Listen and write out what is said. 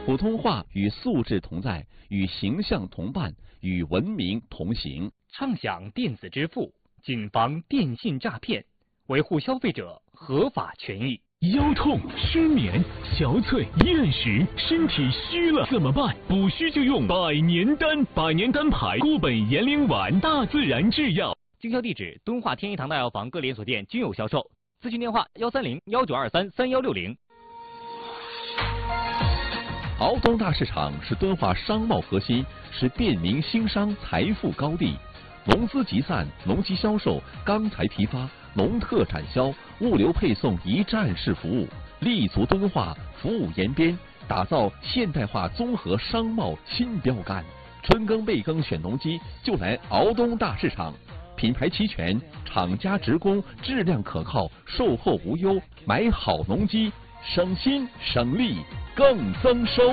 普通话与素质同在，与形象同伴，与文明同行。 畅享电子支付，谨防电信诈骗，维护消费者合法权益。 腰痛、失眠、憔悴、厌食，身体虚了怎么办？补虚就用百年丹，百年丹牌固本延龄丸，大自然制药。 经销地址：敦化天一堂大药房各连锁店均有销售。咨询电话：130-1923-3160。 敖东大市场是敦化商贸核心，是便民兴商财富高地。农资集散、农机销售、钢材批发、农特产销、物流配送一站式服务，立足敦化，服务延边，打造现代化综合商贸新标杆。春耕备耕选农机，就来敖东大市场。品牌齐全，厂家直供，质量可靠，售后无忧，买好农机，省心省力更增收。